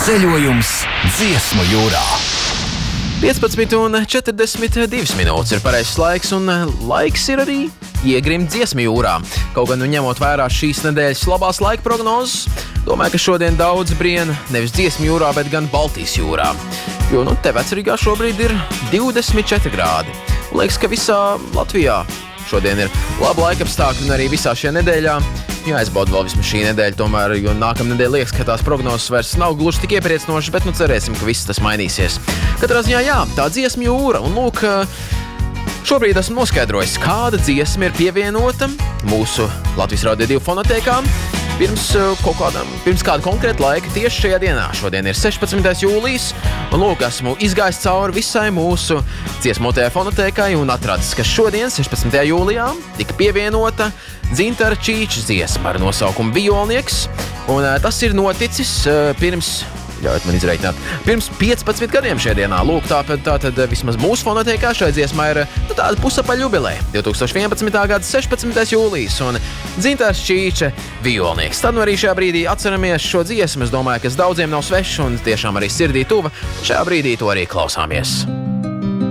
Ceļojums Dziesmu jūrā. 15:42 minūtes ir pareizs laiks, un laiks ir arī iegrimt Dziesmu jūrā. Kaut gan, ņemot vērā šīs nedēļas labās laika prognozes, domāju, ka šodien daudz brien nevis Dziesmu jūrā, bet gan Baltijas jūrā. Jo, te Vecrīgā šobrīd ir 24 grādi. Un liekas, ka visā Latvijā šodien ir laba laika apstākļi, un arī visā šajā nedēļā jāizbauda vēl vismaz šī nedēļa, tomēr, jo nākamā nedēļa liekas, ka tās prognozes vairs nav gluži tik iepriecinošas, bet cerēsim, ka viss tas mainīsies. Katrā ziņā, jā, tā Dziesmu jūra, un lūk, šobrīd esmu noskaidrojis, kāda dziesma ir pievienota mūsu Latvijas Radio 2 fonotēkām pirms kāda konkrēta laika tieši šajā dienā. Šodien ir 16. jūlijas, un lūk, esmu izgājis cauri visai mūsu dziesmotajai fonotēkai un atradis, ka šodien, 16. jūlijā, tika pievienota Dzintara Čīča dziesma ar nosaukumu Violnieks, un tas ir noticis pirms 15 gadiem šajā dienā. Lūk, tātad vismaz mūsu fonotēkā šai dziesmā ir tāda pusapaļa jubileja. 2011. gada 16. jūlijas un Dzintars Čīča Violnieks. Tad arī šajā brīdī atceramies šo dziesmu. Es domāju, kas daudziem nav svešs un tiešām arī sirdī tuva. Šajā brīdī to arī klausāmies.